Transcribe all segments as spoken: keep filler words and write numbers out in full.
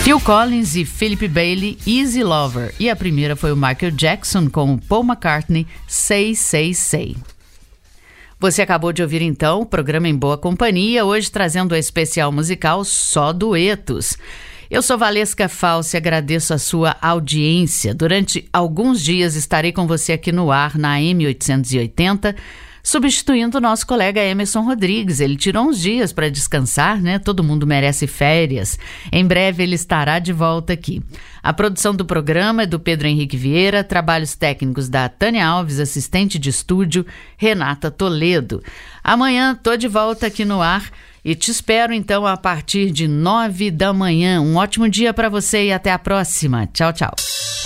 Phil Collins e Philip Bailey, Easy Lover. E a primeira foi o Michael Jackson com Paul McCartney, Say, Say, Say. Você acabou de ouvir então o programa Em Boa Companhia, hoje trazendo a especial musical Só Duetos. Eu sou Valesca Falsi, agradeço a sua audiência. Durante alguns dias estarei com você aqui no ar na A M oitocentos e oitenta, substituindo o nosso colega Emerson Rodrigues. Ele tirou uns dias para descansar, né? Todo mundo merece férias. Em breve ele estará de volta aqui. A produção do programa é do Pedro Henrique Vieira, trabalhos técnicos da Tânia Alves, assistente de estúdio, Renata Toledo. Amanhã tô de volta aqui no ar e te espero então a partir de nove da manhã. Um ótimo dia para você e até a próxima. Tchau, tchau.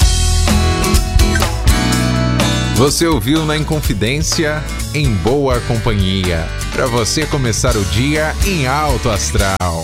Você ouviu na Inconfidência, Em Boa Companhia, para você começar o dia em alto astral.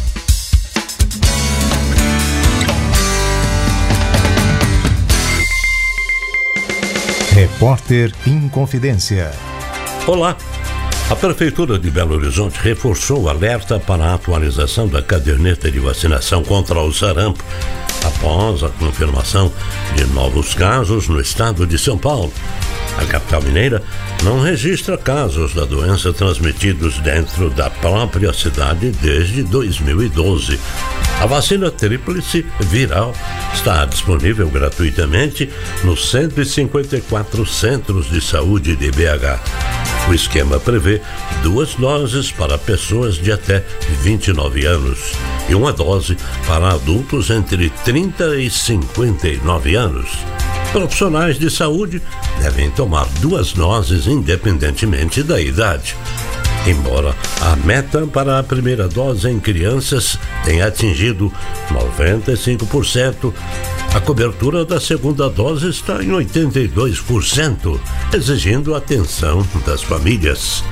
Repórter Inconfidência. Olá. A Prefeitura de Belo Horizonte reforçou o alerta para a atualização da caderneta de vacinação contra o sarampo, após a confirmação de novos casos no estado de São Paulo. A capital mineira não registra casos da doença transmitidos dentro da própria cidade desde dois mil e doze. A vacina tríplice viral está disponível gratuitamente nos cento e cinquenta e quatro centros de saúde de B H. O esquema prevê duas doses para pessoas de até vinte e nove anos e uma dose para adultos entre trinta e cinquenta e nove anos. Profissionais de saúde devem tomar duas doses independentemente da idade. Embora a meta para a primeira dose em crianças tenha atingido noventa e cinco por cento, a cobertura da segunda dose está em oitenta e dois por cento, exigindo a atenção das famílias.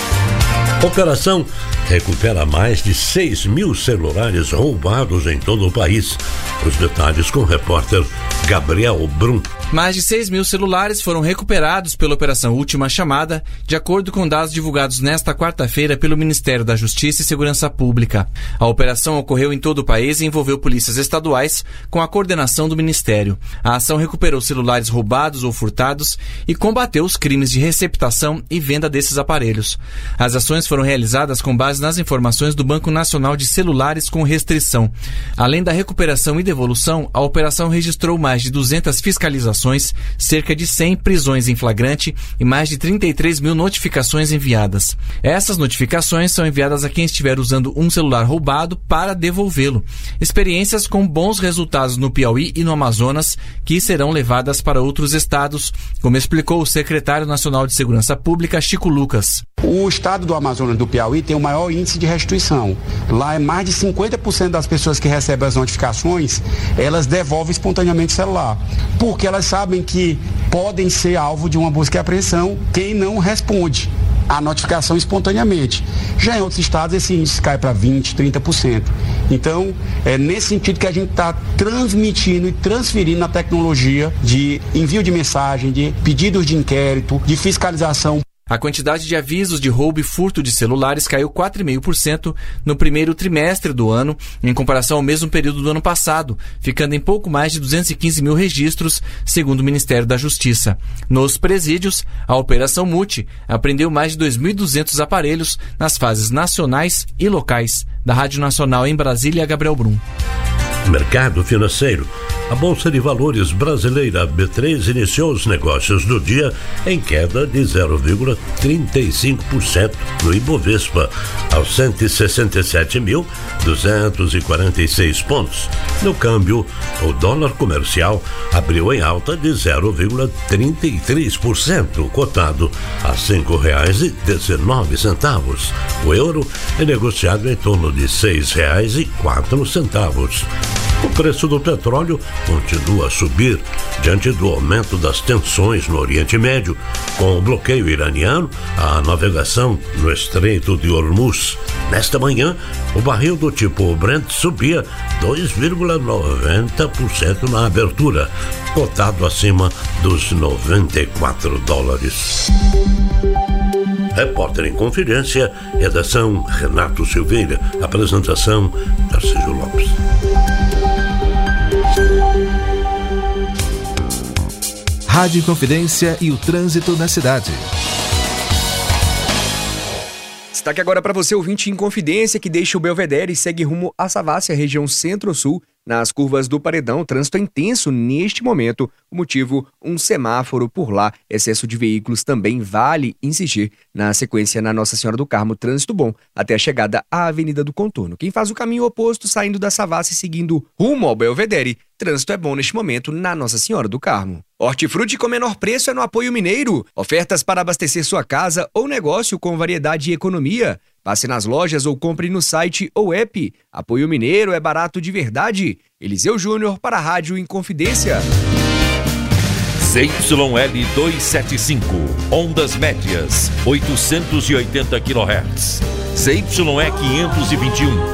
A operação recupera mais de seis mil celulares roubados em todo o país. Os detalhes com o repórter Gabriel Brum. Mais de seis mil celulares foram recuperados pela Operação Última Chamada, de acordo com dados divulgados nesta quarta-feira pelo Ministério da Justiça e Segurança Pública. A operação ocorreu em todo o país e envolveu polícias estaduais com a coordenação do Ministério. A ação recuperou celulares roubados ou furtados e combateu os crimes de receptação e venda desses aparelhos. As ações foram realizadas com base nas informações do Banco Nacional de Celulares com Restrição. Além da recuperação e devolução, a operação registrou mais de duzentas fiscalizações, cerca de cem prisões em flagrante e mais de trinta e três mil notificações enviadas. Essas notificações são enviadas a quem estiver usando um celular roubado para devolvê-lo. Experiências com bons resultados no Piauí e no Amazonas, que serão levadas para outros estados, como explicou o secretário nacional de Segurança Pública, Chico Lucas. O estado do Amazonas do Piauí tem o maior índice de restituição. Lá é mais de cinquenta por cento das pessoas que recebem as notificações, elas devolvem espontaneamente o celular, porque elas sabem que podem ser alvo de uma busca e apreensão quem não responde a notificação espontaneamente. Já em outros estados esse índice cai para vinte por cento, trinta por cento. Então, é nesse sentido que a gente está transmitindo e transferindo a tecnologia de envio de mensagem, de pedidos de inquérito, de fiscalização. A quantidade de avisos de roubo e furto de celulares caiu quatro vírgula cinco por cento no primeiro trimestre do ano, em comparação ao mesmo período do ano passado, ficando em pouco mais de duzentos e quinze mil registros, segundo o Ministério da Justiça. Nos presídios, a Operação Multi apreendeu mais de dois mil e duzentos aparelhos nas fases nacionais e locais. Da Rádio Nacional em Brasília, Gabriel Brum. Mercado financeiro. A Bolsa de Valores brasileira B três iniciou os negócios do dia em queda de zero vírgula trinta e cinco por cento no Ibovespa, aos cento e sessenta e sete mil, duzentos e quarenta e seis pontos. No câmbio, o dólar comercial abriu em alta de zero vírgula trinta e três por cento, cotado a cinco reais e dezenove centavos. O euro é negociado em torno de seis reais e quatro centavos. O preço do petróleo continua a subir diante do aumento das tensões no Oriente Médio, com o bloqueio iraniano à navegação no Estreito de Hormuz. Nesta manhã, o barril do tipo Brent subia dois vírgula noventa por cento na abertura, cotado acima dos noventa e quatro dólares. Repórter em Confidência, redação Renato Silveira, apresentação Tarcísio Lopes. Rádio Inconfidência e o trânsito na cidade. Destaque agora para você, ouvinte Inconfidência, que deixa o Belvedere e segue rumo a Savassi, região centro-sul. Nas curvas do Paredão, o trânsito é intenso neste momento. O motivo, um semáforo por lá. Excesso de veículos também vale insistir. Na sequência, na Nossa Senhora do Carmo, trânsito bom até a chegada à Avenida do Contorno. Quem faz o caminho oposto, saindo da Savassi e seguindo rumo ao Belvedere, trânsito é bom neste momento na Nossa Senhora do Carmo. Hortifruti com menor preço é no Apoio Mineiro. Ofertas para abastecer sua casa ou negócio com variedade e economia. Passe nas lojas ou compre no site ou app. Apoio Mineiro é barato de verdade. Eliseu Júnior para a Rádio Inconfidência. Z Y L duzentos e setenta e cinco, ondas médias, oitocentos e oitenta quilohertz. Z Y E quinhentos e vinte e um,